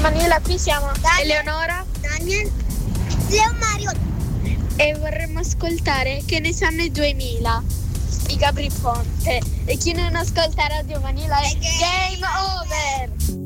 Manila, qui siamo Daniel, Eleonora, Daniel, Leo Mario. e vorremmo ascoltare Che ne sanno i 2000 di Gabri Ponte. E chi non ascolta Radio Manila è Game Over!